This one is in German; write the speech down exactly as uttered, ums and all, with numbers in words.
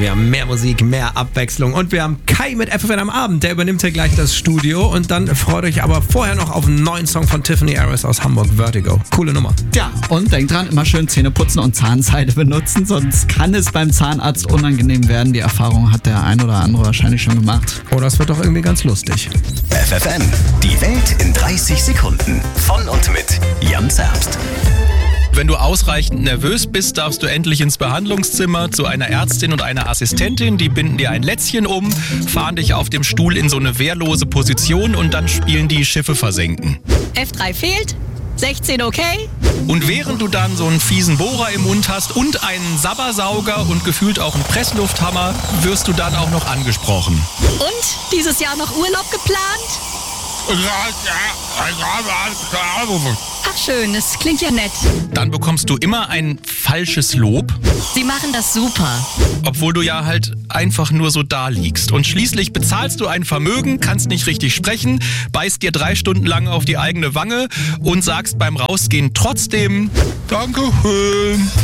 Wir haben mehr Musik, mehr Abwechslung und wir haben Kai mit F F N am Abend. Der übernimmt hier gleich das Studio und dann freut euch aber vorher noch auf einen neuen Song von Tiffany Harris aus Hamburg, Vertigo. Coole Nummer. Ja, und denkt dran, immer schön Zähne putzen und Zahnseide benutzen, sonst kann es beim Zahnarzt unangenehm werden. Die Erfahrung hat der ein oder andere wahrscheinlich schon gemacht. Oder es wird doch irgendwie ganz lustig. F F N, die Welt in dreißig Sekunden. Von und mit Jan Zerbst. Wenn du ausreichend nervös bist, darfst du endlich ins Behandlungszimmer zu einer Ärztin und einer Assistentin. Die binden dir ein Lätzchen um, fahren dich auf dem Stuhl in so eine wehrlose Position und dann spielen die Schiffe versenken. F drei fehlt, sechzehn okay. Und während du dann so einen fiesen Bohrer im Mund hast und einen Sabbersauger und gefühlt auch einen Presslufthammer, wirst du dann auch noch angesprochen. Und dieses Jahr noch Urlaub geplant? Ach schön, das klingt ja nett. Dann bekommst du immer ein falsches Lob, Sie machen das super. obwohl du ja halt einfach nur so da liegst. Und schließlich bezahlst du ein Vermögen, kannst nicht richtig sprechen, beißt dir drei Stunden lang auf die eigene Wange und sagst beim Rausgehen trotzdem Dankeschön.